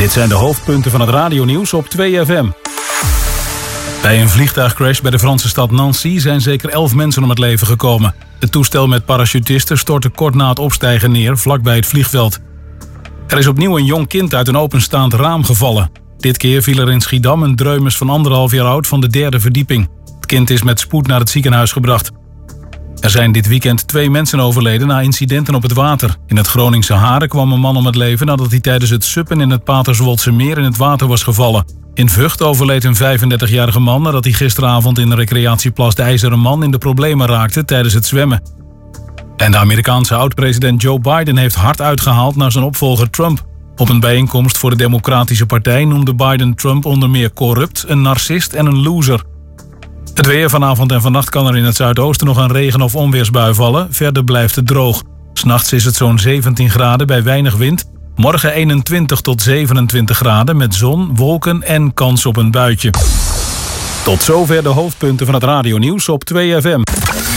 Dit zijn de hoofdpunten van het radionieuws op 2FM. Bij een vliegtuigcrash bij de Franse stad Nancy zijn zeker 11 mensen om het leven gekomen. Het toestel met parachutisten stortte kort na het opstijgen neer, vlakbij het vliegveld. Er is opnieuw een jong kind uit een openstaand raam gevallen. Dit keer viel er in Schiedam een dreumes van 1,5 jaar oud van de 3e verdieping. Het kind is met spoed naar het ziekenhuis gebracht. Er zijn dit weekend 2 mensen overleden na incidenten op het water. In het Groningse Haren kwam een man om het leven nadat hij tijdens het suppen in het Paterswoldse meer in het water was gevallen. In Vught overleed een 35-jarige man nadat hij gisteravond in de recreatieplas de IJzeren Man in de problemen raakte tijdens het zwemmen. En de Amerikaanse oud-president Joe Biden heeft hard uitgehaald naar zijn opvolger Trump. Op een bijeenkomst voor de Democratische Partij noemde Biden Trump onder meer corrupt, een narcist en een loser. Het weer vanavond en vannacht kan er in het zuidoosten nog een regen- of onweersbui vallen. Verder blijft het droog. 's Nachts is het zo'n 17 graden bij weinig wind. Morgen 21 tot 27 graden met zon, wolken en kans op een buitje. Tot zover de hoofdpunten van het radionieuws op 2FM.